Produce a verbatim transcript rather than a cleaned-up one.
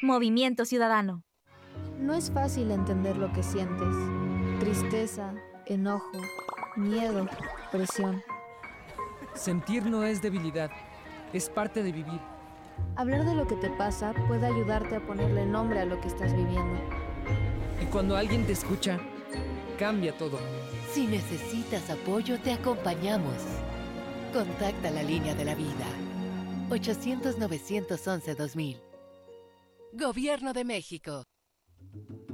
Movimiento Ciudadano. No es fácil entender lo que sientes. Tristeza, enojo, miedo, presión. Sentir no es debilidad, es parte de vivir. Hablar de lo que te pasa puede ayudarte a ponerle nombre a lo que estás viviendo. Y cuando alguien te escucha, cambia todo. Si necesitas apoyo, te acompañamos. Contacta la línea de la vida. ochocientos, novecientos once, dos mil. Gobierno de México.